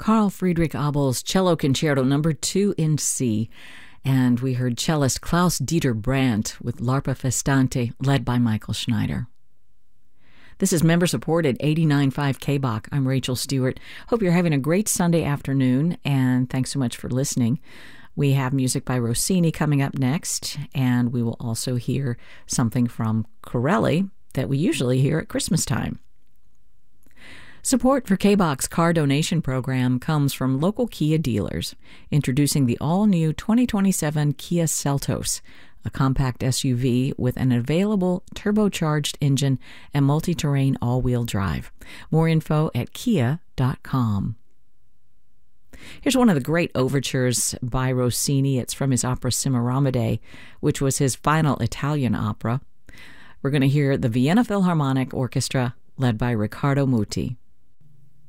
Carl Friedrich Abel's Cello Concerto No. 2 in C, and we heard cellist Klaus Dieter Brandt with L'Arpa Festante, led by Michael Schneider. This is member-supported 89.5 KBach. I'm Rachel Stewart. Hope you're having a great Sunday afternoon, and thanks so much for listening. We have music by Rossini coming up next, and we will also hear something from Corelli that we usually hear at Christmas time. Support for KBach's car donation program comes from local Kia dealers, introducing the all-new 2027 Kia Seltos, a compact SUV with an available turbocharged engine and multi-terrain all-wheel drive. More info at kia.com. Here's one of the great overtures by Rossini. It's from his opera Semiramide, which was his final Italian opera. We're going to hear the Vienna Philharmonic Orchestra, led by Riccardo Muti.